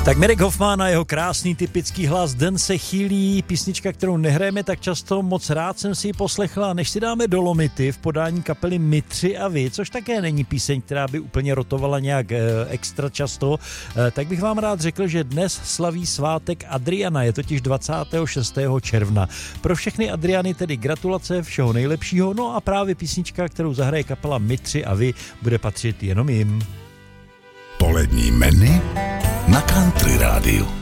Tak Mirek Hoffman a jeho krásný typický hlas Den se chýlí, písnička, kterou nehrajeme tak často, moc rád jsem si ji poslechla, než si dáme Dolomity v podání kapely My tři a vy, což také není píseň, která by úplně rotovala nějak extra často, tak bych vám rád řekl, že dnes slaví svátek Adriana, je totiž 26. června. Pro všechny Adriany tedy gratulace, všeho nejlepšího, no a právě písnička, kterou zahraje kapela My tři a vy, bude patřit jenom jim. Polední menu na Country Rádiu.